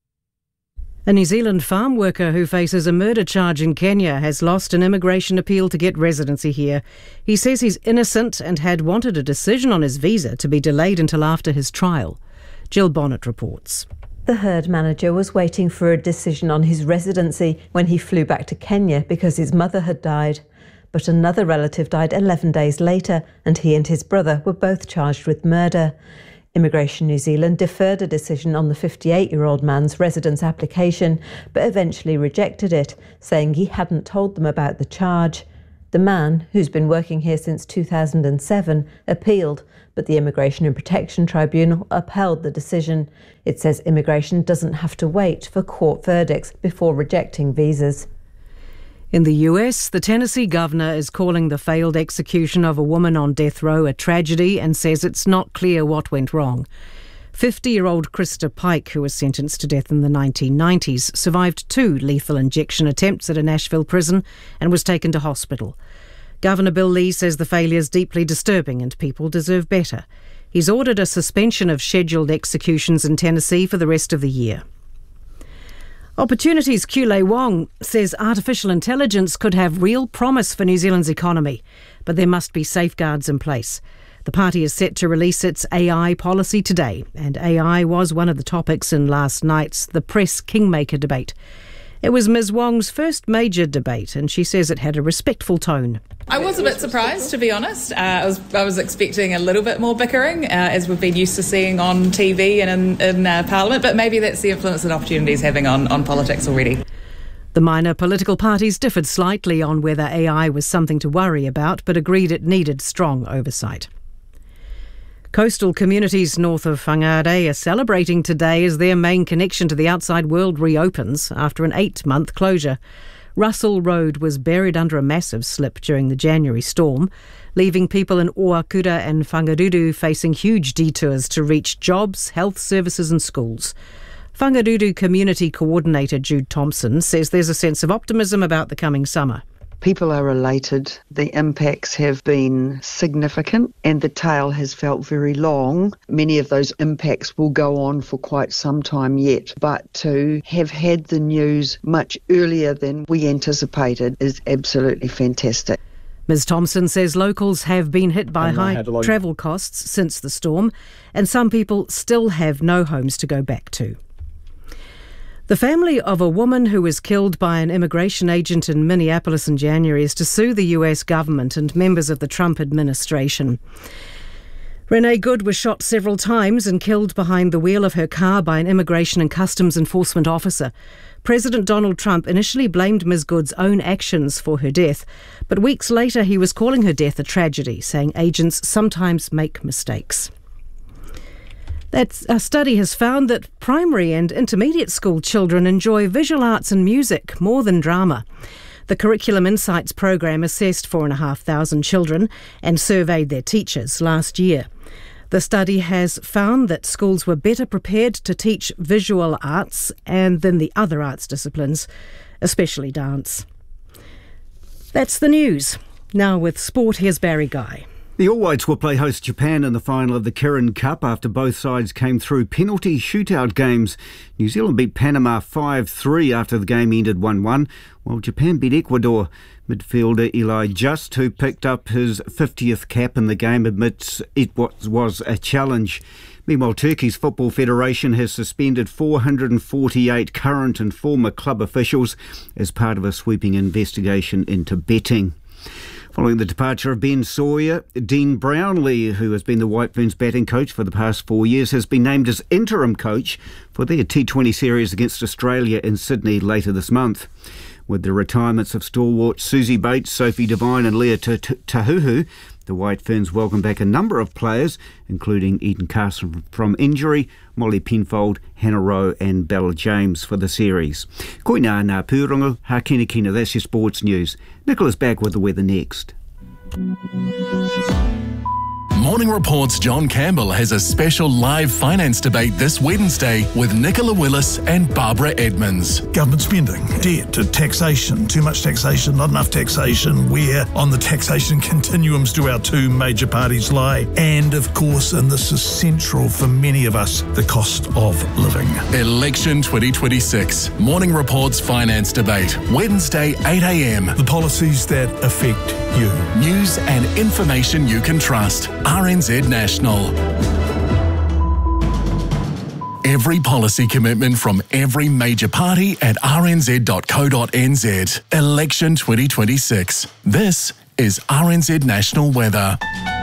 A New Zealand farm worker who faces a murder charge in Kenya has lost an immigration appeal to get residency here. He says he's innocent and had wanted a decision on his visa to be delayed until after his trial. Jill Bonnet reports. The herd manager was waiting for a decision on his residency when he flew back to Kenya because his mother had died. But another relative died 11 days later, and he and his brother were both charged with murder. Immigration New Zealand deferred a decision on the 58-year-old man's residence application, but eventually rejected it, saying he hadn't told them about the charge. The man, who's been working here since 2007, appealed, but the Immigration and Protection Tribunal upheld the decision. It says immigration doesn't have to wait for court verdicts before rejecting visas. In the US, the Tennessee governor is calling the failed execution of a woman on death row a tragedy and says it's not clear what went wrong. 50-year-old Krista Pike, who was sentenced to death in the 1990s, survived 2 lethal injection attempts at a Nashville prison and was taken to hospital. Governor Bill Lee says the failure is deeply disturbing and people deserve better. He's ordered a suspension of scheduled executions in Tennessee for the rest of the year. Opportunities' Kule Wong says artificial intelligence could have real promise for New Zealand's economy, but there must be safeguards in place. The party is set to release its AI policy today, and AI was one of the topics in last night's The Press Kingmaker debate. It was Ms Wong's first major debate, and she says it had a respectful tone. I was a bit surprised, to be honest. I was expecting a little bit more bickering, as we've been used to seeing on TV and in Parliament, but maybe that's the influence that Opportunity is having on politics already. The minor political parties differed slightly on whether AI was something to worry about, but agreed it needed strong oversight. Coastal communities north of Whangarei are celebrating today as their main connection to the outside world reopens after an 8-month closure. Russell Road was buried under a massive slip during the January storm, leaving people in Oakura and Whangarudu facing huge detours to reach jobs, health services and schools. Whangarudu Community Coordinator Jude Thompson says there's a sense of optimism about the coming summer. People are elated. The impacts have been significant and the tail has felt very long. Many of those impacts will go on for quite some time yet, but to have had the news much earlier than we anticipated is absolutely fantastic. Ms Thompson says locals have been hit by high travel costs since the storm, and some people still have no homes to go back to. The family of a woman who was killed by an immigration agent in Minneapolis in January is to sue the US government and members of the Trump administration. Renee Good was shot several times and killed behind the wheel of her car by an immigration and customs enforcement officer. President Donald Trump initially blamed Ms. Good's own actions for her death, but weeks later he was calling her death a tragedy, saying agents sometimes make mistakes. A study has found that primary and intermediate school children enjoy visual arts and music more than drama. The Curriculum Insights program assessed 4,500 children and surveyed their teachers last year. The study has found that schools were better prepared to teach visual arts than the other arts disciplines, especially dance. That's the news. Now with sport, here's Barry Guy. The All Whites will play host Japan in the final of the Kirin Cup after both sides came through penalty shootout games. New Zealand beat Panama 5-3 after the game ended 1-1, while Japan beat Ecuador. Midfielder Eli Just, who picked up his 50th cap in the game, admits it was a challenge. Meanwhile, Turkey's Football Federation has suspended 448 current and former club officials as part of a sweeping investigation into betting. Following the departure of Ben Sawyer, Dean Brownlee, who has been the White Ferns batting coach for the past 4 years, has been named as interim coach for their T20 series against Australia in Sydney later this month. With the retirements of stalwarts Susie Bates, Sophie Devine and Leah Tahuhu, the White Ferns welcome back a number of players, including Eden Carson from injury, Molly Penfold, Hannah Rowe and Bella James for the series. Koina ngā pūrongo, ha kina, that's your sports news. Nicola's back with the weather next. Morning Report's John Campbell has a special live finance debate this Wednesday with Nicola Willis and Barbara Edmonds. Government spending, debt, taxation, too much taxation, not enough taxation, where on the taxation continuums do our two major parties lie, and of course, and this is central for many of us, the cost of living. Election 2026. Morning Report's finance debate, Wednesday 8 a.m. The policies that affect you. News and information you can trust. RNZ National. Every policy commitment from every major party at rnz.co.nz. Election 2026. This is RNZ National Weather.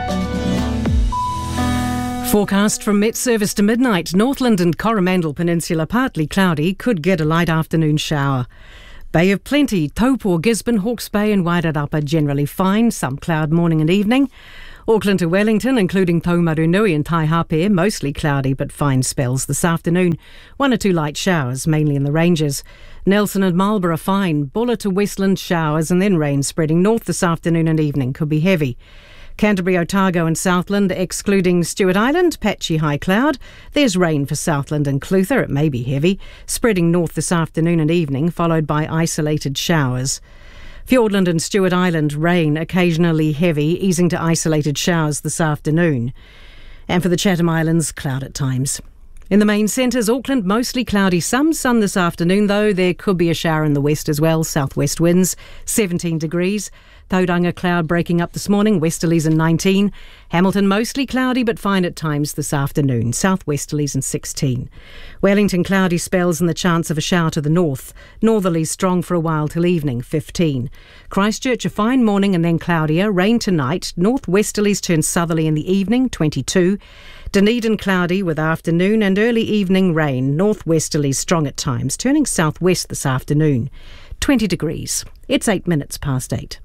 Forecast from Met Service to midnight. Northland and Coromandel Peninsula partly cloudy, could get a light afternoon shower. Bay of Plenty, Taupo, Gisborne, Hawke's Bay and Wairarapa generally fine, some cloud morning and evening. Auckland to Wellington, including Taumarunui and Taihape, mostly cloudy but fine spells this afternoon. 1 or 2 light showers, mainly in the ranges. Nelson and Marlborough fine. Buller to Westland showers and then rain spreading north this afternoon and evening, could be heavy. Canterbury, Otago and Southland, excluding Stewart Island, patchy high cloud. There's rain for Southland and Clutha, it may be heavy, spreading north this afternoon and evening, followed by isolated showers. Fiordland and Stewart Island, rain, occasionally heavy, easing to isolated showers this afternoon. And for the Chatham Islands, cloud at times. In the main centres, Auckland, mostly cloudy, some sun this afternoon, though there could be a shower in the west as well, southwest winds, 17 degrees. Tauranga, cloud breaking up this morning, westerlies and 19. Hamilton, mostly cloudy but fine at times this afternoon, southwesterlies and 16. Wellington, cloudy spells and the chance of a shower to the north. Northerlies strong for a while till evening, 15. Christchurch, a fine morning and then cloudier, rain tonight. Northwesterlies turn southerly in the evening, 22. Dunedin, cloudy with afternoon and early evening rain. Northwesterlies strong at times, turning southwest this afternoon, 20 degrees. It's 8 minutes past 8.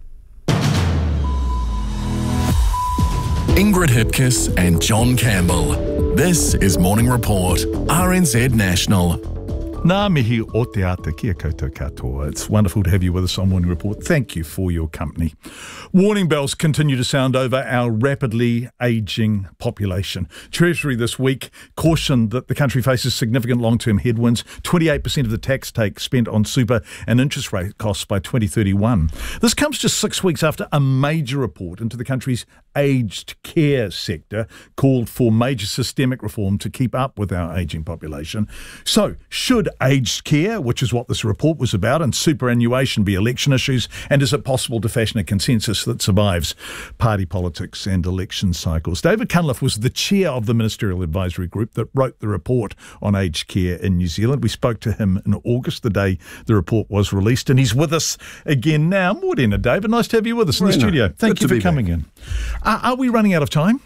Ingrid Hipkiss and John Campbell. This is Morning Report, RNZ National. Ngā mihi o te ata kia koutou katoa. It's wonderful to have you with us on Morning Report. Thank you for your company. Warning bells continue to sound over our rapidly ageing population. Treasury this week cautioned that the country faces significant long-term headwinds, 28% of the tax take spent on super and interest rate costs by 2031. This comes just 6 weeks after a major report into the country's aged care sector called for major systemic reform to keep up with our ageing population. So, should aged care, which is what this report was about, and superannuation be election issues? And is it possible to fashion a consensus that survives party politics and election cycles? David Cunliffe was the chair of the Ministerial Advisory Group that wrote the report on aged care in New Zealand. We spoke to him in August, the day the report was released, and he's with us again now. Morena, David. Nice to have you with us in the studio. Thank you for coming in. Are we running out of time?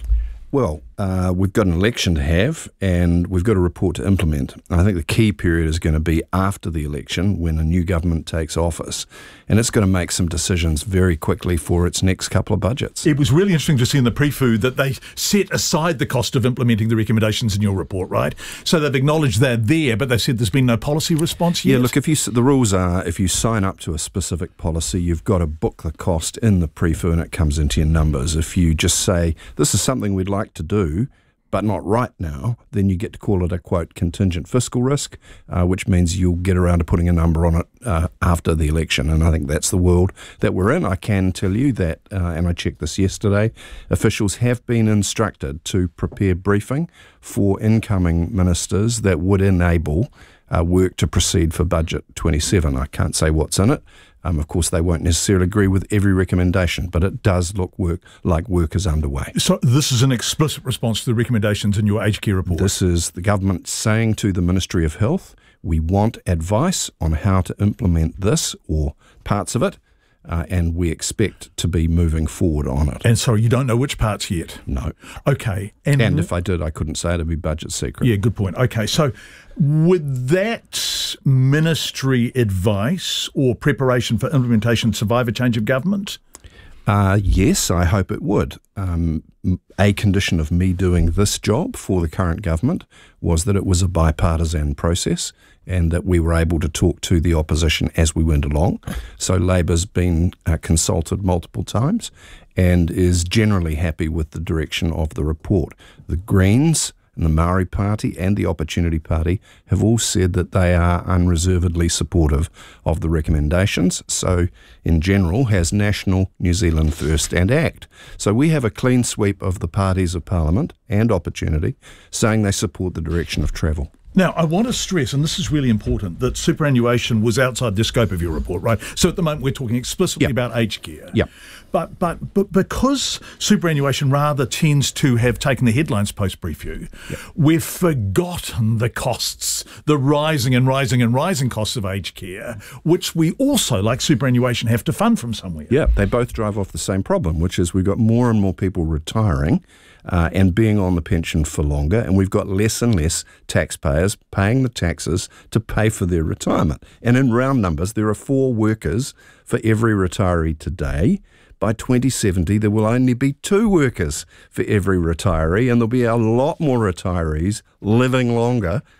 Well, we've got an election to have and we've got a report to implement. And I think the key period is going to be after the election when a new government takes office. And it's going to make some decisions very quickly for its next couple of budgets. It was really interesting to see in the pre-food that they set aside the cost of implementing the recommendations in your report, right? So they've acknowledged they're there, but they said there's been no policy response yet. Yeah, look, the rules are if you sign up to a specific policy, you've got to book the cost in the pre-food and it comes into your numbers. If you just say, this is something we'd like to do, but not right now, then you get to call it a, quote, contingent fiscal risk, which means you'll get around to putting a number on it after the election. And I think that's the world that we're in. I can tell you that, and I checked this yesterday, officials have been instructed to prepare briefing for incoming ministers that would enable work to proceed for Budget 27. I can't say what's in it. Of course, they won't necessarily agree with every recommendation, but it does look like work is underway. So this is an explicit response to the recommendations in your aged care report? This is the government saying to the Ministry of Health, we want advice on how to implement this or parts of it and we expect to be moving forward on it. And so you don't know which parts yet? No. Okay. And if I did, I couldn't say. It'd be budget secret. Yeah, good point. Okay, so would that ministry advice or preparation for implementation survive a change of government? Yes, I hope it would. A condition of me doing this job for the current government was that it was a bipartisan process and that we were able to talk to the opposition as we went along. So Labor's been consulted multiple times and is generally happy with the direction of the report. The Greens and the Maori Party and the Opportunity Party have all said that they are unreservedly supportive of the recommendations. So, in general, has National, New Zealand First and ACT. So we have a clean sweep of the parties of Parliament and Opportunity saying they support the direction of travel. Now, I want to stress, and this is really important, that superannuation was outside the scope of your report, right? So at the moment we're talking explicitly about aged care. Yeah. But because superannuation rather tends to have taken the headlines post-brief, we've forgotten the costs, the rising and rising and rising costs of aged care, which we also, like superannuation, have to fund from somewhere. Yeah, they both drive off the same problem, which is we've got more and more people retiring and being on the pension for longer, and we've got less and less taxpayers paying the taxes to pay for their retirement. And in round numbers, there are 4 workers for every retiree today. By 2070, there will only be 2 workers for every retiree, and there'll be a lot more retirees living longer